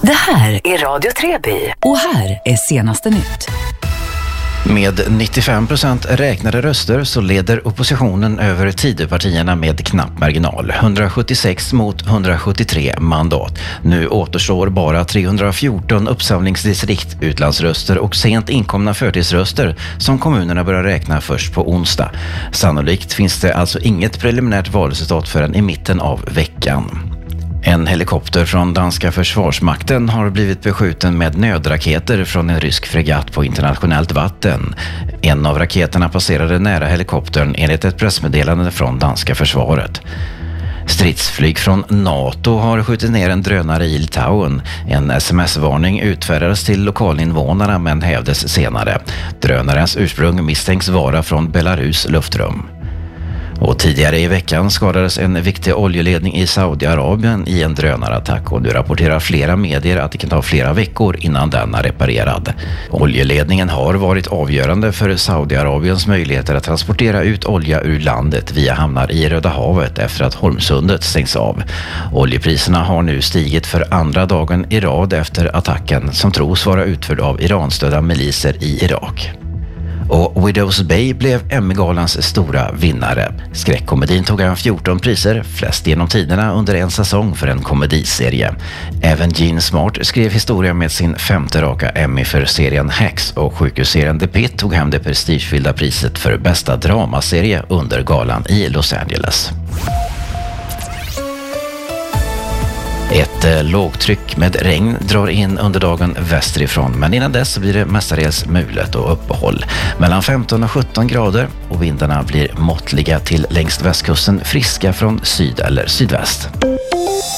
Det här är Radio Treby och här är senaste nytt. Med 95% räknade röster så leder oppositionen över Tidöpartierna med knapp marginal. 176 mot 173 mandat. Nu återstår bara 314 uppsamlingsdistrikt, utlandsröster och sent inkomna förtidsröster som kommunerna börjar räkna först på onsdag. Sannolikt finns det alltså inget preliminärt valresultat förrän i mitten av veckan. En helikopter från danska försvarsmakten har blivit beskjuten med nödraketer från en rysk fregatt på internationellt vatten. En av raketerna passerade nära helikoptern enligt ett pressmeddelande från danska försvaret. Stridsflyg från NATO har skjutit ner en drönare i Litauen. En sms-varning utfärdades till lokalinvånarna men hävdes senare. Drönarens ursprung misstänks vara från Belarus luftrum. Och tidigare i veckan skadades en viktig oljeledning i Saudiarabien i en drönarattack och nu rapporterar flera medier att det kan ta flera veckor innan den är reparerad. Oljeledningen har varit avgörande för Saudiarabiens möjligheter att transportera ut olja ur landet via hamnar i Röda havet efter att Hormsundet stängs av. Oljepriserna har nu stigit för andra dagen i rad efter attacken som tros vara utförd av Iranstödda miliser i Irak. Och Widows Bay blev Emmy-galans stora vinnare. Skräckkomedin tog han 14 priser, flest genom tiderna under en säsong för en komediserie. Även Gene Smart skrev historia med sin 5:e raka Emmy för serien Hacks och sjukhusserien The Pitt tog hem det prestigefyllda priset för bästa dramaserie under galan i Los Angeles. Ett lågtryck med regn drar in under dagen västerifrån, men innan dess blir det mestadels mulet och uppehåll. Mellan 15 och 17 grader och vindarna blir måttliga till längs västkusten, friska från syd eller sydväst.